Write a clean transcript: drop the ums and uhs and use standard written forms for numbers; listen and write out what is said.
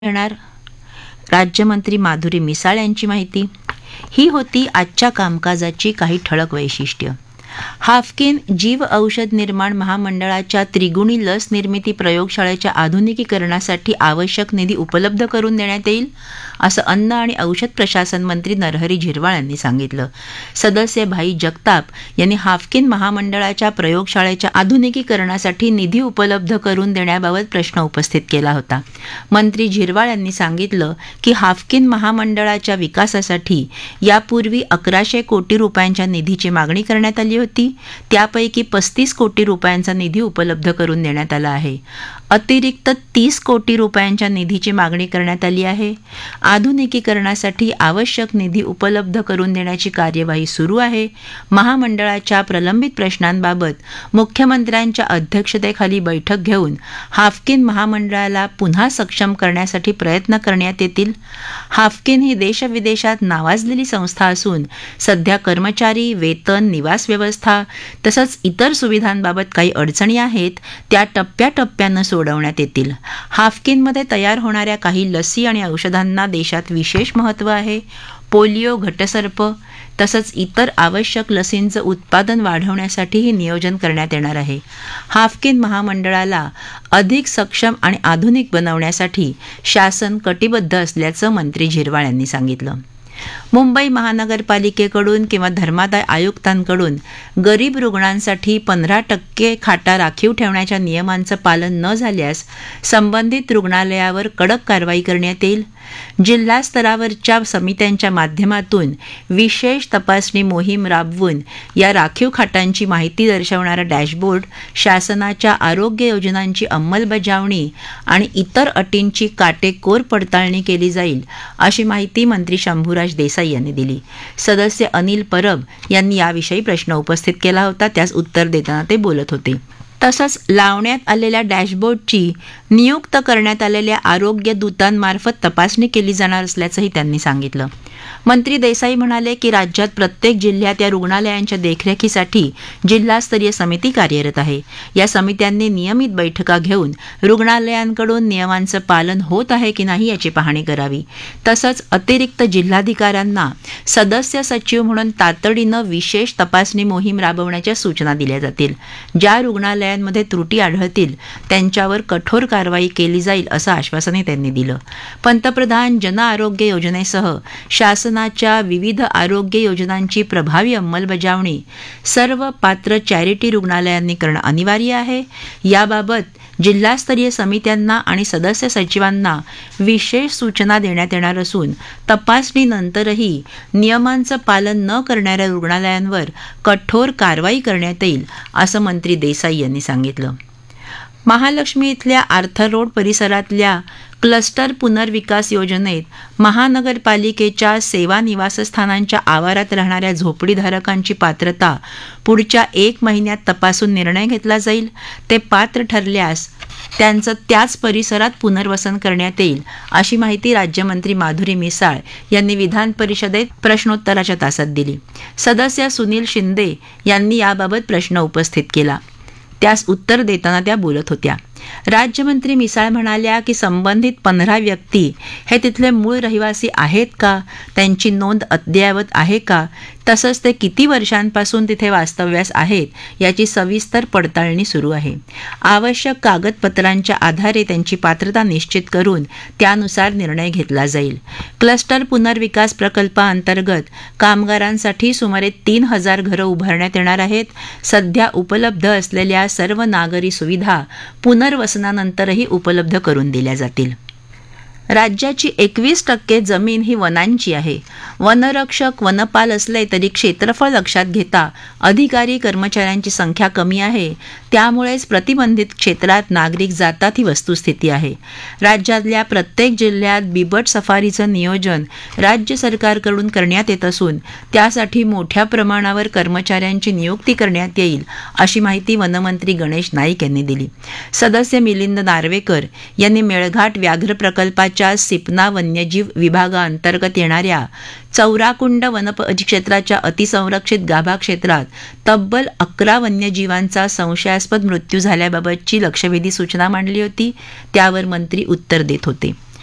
घेणार राज्यमंत्री माधुरी मिसाळ यांची माहिती. ही होती आजच्या कामकाजाची काही ठळक वैशिष्ट्य. हाफकिन जीव औषध निर्माण महामंडळाच्या त्रिगुणी लस निर्मिती प्रयोगशाळेच्या आधुनिकीकरणासाठी आवश्यक निधी उपलब्ध करून देण्यात येईल, असं अन्न आणि औषध प्रशासन मंत्री नरहरी झिरवाळ यांनी सांगितलं. सदस्य भाई जगताप यांनी हाफकिन महामंडळाच्या प्रयोगशाळेच्या आधुनिकीकरणासाठी निधी उपलब्ध करून देण्याबाबत प्रश्न उपस्थित केला होता. मंत्री झिरवाळ यांनी सांगितलं की हाफकिन महामंडळाच्या विकासासाठी यापूर्वी 1100 कोटी रुपयांच्या निधीची मागणी करण्यात आली होती. त्यापैकी 35 कोटी रुपयांचा निधी उपलब्ध करून देण्यात आला आहे. अतिरिक्त 30 कोटी रुपयांच्या निधीची मागणी करण्यात आली आहे. आधुनिकीकरणासाठी आवश्यक निधी उपलब्ध करून देण्याची कार्यवाही सुरू आहे. महामंडळाच्या प्रलंबित प्रश्नांबाबत मुख्यमंत्र्यांच्या अध्यक्षतेखाली बैठक घेऊन हाफकिन महामंडळाला पुन्हा सक्षम करण्यासाठी प्रयत्न करण्यात येतील. हाफकिन ही देशविदेशात नावाजलेली संस्था असून सध्या कर्मचारी, वेतन, निवास व्यवस्था तसंच इतर सुविधांबाबत काही अडचणी आहेत त्या टप्प्याटप्प्यानं सोडवण्यात येतील. हाफकिनमध्ये तयार होणाऱ्या काही लसी आणि औषधांना देशात विशेष महत्त्व आहे. पोलिओ, घटसर्प तसंच इतर आवश्यक लसींचं उत्पादन वाढवण्यासाठीही नियोजन करण्यात येणार आहे. हाफकिन महामंडळाला अधिक सक्षम आणि आधुनिक बनवण्यासाठी शासन कटिबद्ध असल्याचं मंत्री झिरवाळ यांनी सांगितलं. मुंबई महानगरपालिकेकडून किंवा धर्मादाय आयुक्तांकडून गरीब रुग्णांसाठी 15% खाटा राखीव ठेवण्याच्या नियमांचं पालन न झाल्यास संबंधित रुग्णालयावर कडक कारवाई करण्यात येईल. जिल्हा स्तरावरच्या समित्यांच्या माध्यमातून विशेष तपासणी मोहीम राबवून या राखीव खाटांची माहिती दर्शवणारा डॅशबोर्ड, शासनाच्या आरोग्य योजनांची अंमलबजावणी आणि इतर अटींची काटेकोर पडताळणी केली जाईल, अशी माहिती मंत्री शंभूराज देसाई यांनी दिली. सदस्य अनिल परब यांनी याविषयी प्रश्न उपस्थित केला होता, त्यास उत्तर देताना ते बोलत होते. तसंच लावण्यात आलेल्या डॅशबोर्डची नियुक्त करण्यात आलेल्या आरोग्य दूतांमार्फत तपासणी केली जाणार असल्याचंही त्यांनी सांगितलं. मंत्री देसाई म्हणाले की राज्यात प्रत्येक जिल्ह्यात या रुग्णालयांच्या देखरेखीसाठी जिल्हास्तरीय समिती कार्यरत आहे. या समित्यांनी नियमित बैठका घेऊन रुग्णालयांकडून नियमांचं पालन होत आहे की नाही याची पाहणी करावी. तसंच अतिरिक्त जिल्हाधिकाऱ्यांना सदस्य सचिव म्हणून तातडीनं विशेष तपासणी मोहीम राबवण्याच्या सूचना दिल्या जातील. ज्या रुग्णालयांमध्ये त्रुटी आढळतील त्यांच्यावर कठोर कारवाई केली जाईल असं आश्वासनही त्यांनी दिलं. पंतप्रधान जन आरोग्य योजनेसह शासनाच्या विविध आरोग्य योजनांची प्रभावी अंमलबजावणी सर्व पात्र चॅरिटी रुग्णालयांनी करणं अनिवार्य आहे. याबाबत जिल्हास्तरीय समित्यांना आणि सदस्य सचिवांना विशेष सूचना देण्यात येणार असून तपासणीनंतरही नियमांचं पालन न करणाऱ्या रुग्णालयांवर कठोर कारवाई करण्यात येईल, असं मंत्री देसाई यांनी सांगितलं. महालक्ष्मी इथल्या आर्थर रोड परिसरातल्या क्लस्टर पुनर्विकास योजनेत महानगरपालिकेच्या सेवा निवासस्थानांच्या आवारात राहणाऱ्या झोपडीधारकांची पात्रता पुढच्या 1 महिन्यात तपासून निर्णय घेतला जाईल. ते पात्र ठरल्यास त्यांचं त्याच परिसरात पुनर्वसन करण्यात येईल, अशी माहिती राज्यमंत्री माधुरी मिसाळ यांनी विधान परिषदेत प्रश्नोत्तराच्या तासात दिली. सदस्य सुनील शिंदे यांनी याबाबत प्रश्न उपस्थित केला, त्यास उत्तर देताना त्या बोलत होत्या. राज्यमंत्री मिसाळ म्हणाल्या की संबंधित 15 व्यक्ती हे तिथले मूळ रहिवासी आहेत का, त्यांची नोंद अद्ययावत आहे का, तसंच ते किती वर्षांपासून तिथे वास्तव्यास आहेत याची सविस्तर पडताळणी सुरू आहे. आवश्यक कागदपत्रांच्या आधारे त्यांची पात्रता निश्चित करून त्यानुसार निर्णय घेतला जाईल. क्लस्टर पुनर्विकास प्रकल्पाअंतर्गत कामगारांसाठी सुमारे 3000 घरं उभारण्यात येणार आहेत. सध्या उपलब्ध असलेल्या सर्व नागरी सुविधा पुनर्वसनानंतरही उपलब्ध करून दिल्या जातील. राज्याची 21% जमीन ही वनांची आहे. वनरक्षक, वनपाल असले तरी क्षेत्रफळ लक्षात घेता अधिकारी कर्मचाऱ्यांची संख्या कमी आहे. त्यामुळेच प्रतिबंधित क्षेत्रात नागरिक जातात ही वस्तुस्थिती आहे. राज्यातल्या प्रत्येक जिल्ह्यात बिबट सफारीचं नियोजन राज्य सरकारकडून करण्यात येत असून त्यासाठी मोठ्या प्रमाणावर कर्मचाऱ्यांची नियुक्ती करण्यात येईल, अशी माहिती वनमंत्री गणेश नाईक यांनी दिली. सदस्य मिलिंद नार्वेकर यांनी मेळघाट व्याघ्र प्रकल्पाच्या सिपना वन्यजीव विभागाअंतर्गत येणाऱ्या चौराकुंड वनपरिक्षेत्राच्या अतिसंरक्षित गाभा क्षेत्रात तब्बल 11 वन्यजीवांचा संशयास्पद मृत्यू झाल्याबाबतची लक्षवेधी सूचना मांडली होती. त्यावर मंत्री उत्तर देत होते.